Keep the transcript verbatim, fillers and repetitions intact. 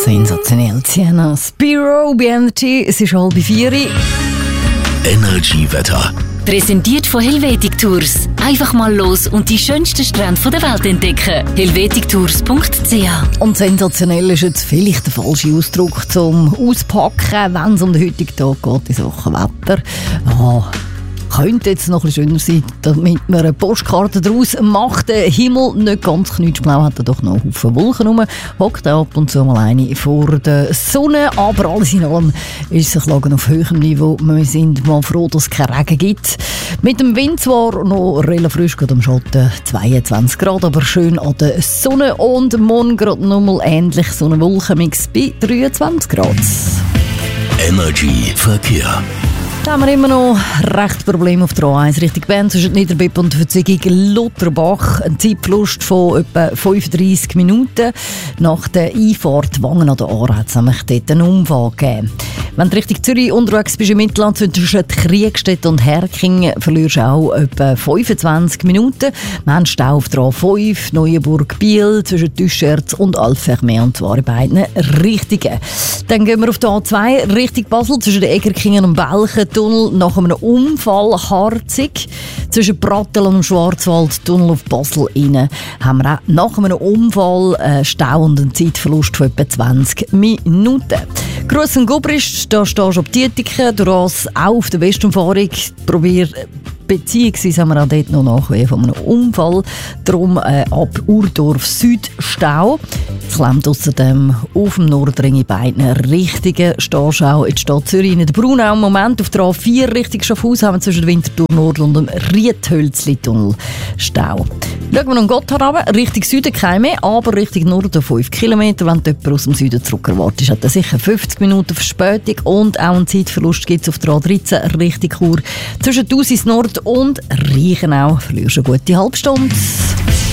Sensationell. Sienna Spiro, B N T, es ist halb vier. Energiewetter. Präsentiert von Helvetic Tours. Einfach mal los und die schönsten Strände der Welt entdecken. helvetic tours punkt c h. Und sensationell ist jetzt vielleicht der falsche Ausdruck zum Auspacken, wenn es um den heutigen Tag geht in Sachen Wetter. Ah, könnte jetzt noch ein bisschen schöner sein, damit man eine Postkarte daraus macht. Der Himmel nicht ganz knutschblau, hat er doch noch einen Haufen Wolken rum. Hockt ab und zu mal eine vor der Sonne, aber alles in allem ist es ein auf höherem Niveau. Wir sind mal froh, dass es keinen Regen gibt. Mit dem Wind zwar noch relativ frisch, gerade am Schatten zweiundzwanzig Grad, aber schön an der Sonne. Und morgen gerade noch mal ähnlich so eine Wolkenmix bei dreiundzwanzig Grad. Energy Verkehr. Da haben wir immer noch recht Probleme auf der A eins Richtung Bern zwischen Niederbipp und der Verzweigung Lutterbach. Ein Zeitverlust von etwa fünfunddreissig Minuten. Nach der Einfahrt Wangen an der Aare hat es nämlich dort einen Unfall gegeben. Wenn du Richtung Zürich unterwegs bist im Mittelland zwischen Kriegstedt und Herking, verlierst du auch etwa fünfundzwanzig Minuten. Wir haben Stau auf der A fünf, Neuenburg-Biel zwischen Düscherz und Alfermeer, und zwar in beiden Richtungen. Dann gehen wir auf der A zwei Richtung Basel zwischen den Egerkingen und Belchen-Tunnel nach einem Unfall harzig. Zwischen Pratteln und Schwarzwald-Tunnel auf Basel rein haben wir auch nach einem Unfall einen Stau und einen Zeitverlust von etwa zwanzig Minuten. Gruss und Gubrist, da stehst du auf Dietiken, du rast auch auf der Westumfahrung. Probier beziehungsweise haben wir auch dort noch Nachwehen von einem Unfall. Darum äh, ab Urdorf Süd Stau. Es klemmt außerdem auf dem Nordring in beiden Richtungen. Stehst auch in die Stadt Zürich in der Brunau. Im Moment auf der A vier Richtung Schaffhausen haben wir zwischen Winterthur Nord und dem Riethölzli-Tunnel Stau. Schauen wir noch Gotthard runter, Richtung Süden kein mehr, aber Richtung Norden fünf Kilometer. Wenn du jemanden aus dem Süden zurück erwartest, hat er sicher fünfzig Minuten Verspätung und auch einen Zeitverlust gibt es auf der A dreizehn Richtung Chur. Zwischen Thusis Nord und Reichenau verlierst du eine gute halbe Stunde.